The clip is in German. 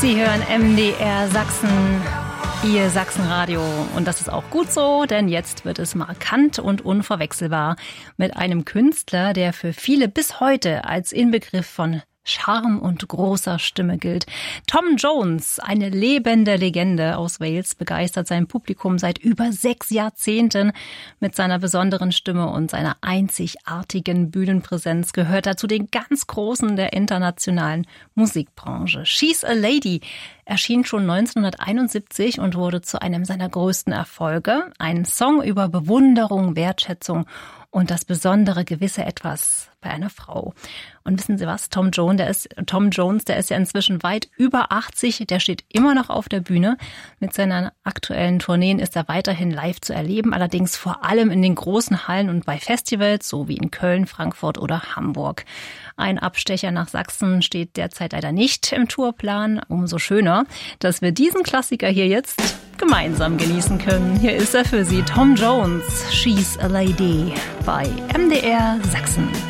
Sie hören MDR Sachsen, Ihr Sachsenradio. Und das ist auch gut so, denn jetzt wird es markant und unverwechselbar mit einem Künstler, der für viele bis heute als Inbegriff von Charme und großer Stimme gilt. Tom Jones, eine lebende Legende aus Wales, begeistert sein Publikum seit über 6 Jahrzehnten. Mit seiner besonderen Stimme und seiner einzigartigen Bühnenpräsenz gehört er zu den ganz Großen der internationalen Musikbranche. She's a Lady erschien schon 1971 und wurde zu einem seiner größten Erfolge. Ein Song über Bewunderung, Wertschätzung und das besondere gewisse Etwas bei einer Frau. Und wissen Sie was? Tom Jones, der ist ja inzwischen weit über 80. Der steht immer noch auf der Bühne. Mit seinen aktuellen Tourneen ist er weiterhin live zu erleben, allerdings vor allem in den großen Hallen und bei Festivals, so wie in Köln, Frankfurt oder Hamburg. Ein Abstecher nach Sachsen steht derzeit leider nicht im Tourplan. Umso schöner, dass wir diesen Klassiker hier jetzt gemeinsam genießen können. Hier ist er für Sie, Tom Jones, She's a Lady bei MDR Sachsen.